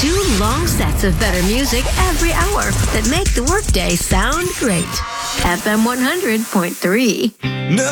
2 long sets of better music every hour that make the workday sound great. FM 100.3.